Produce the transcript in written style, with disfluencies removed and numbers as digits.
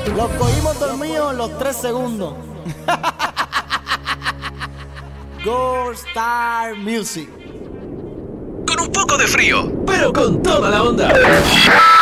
Los cogimos dormidos en los 3 segundos. Gold Star Music. Con un poco de frío, pero con toda la onda.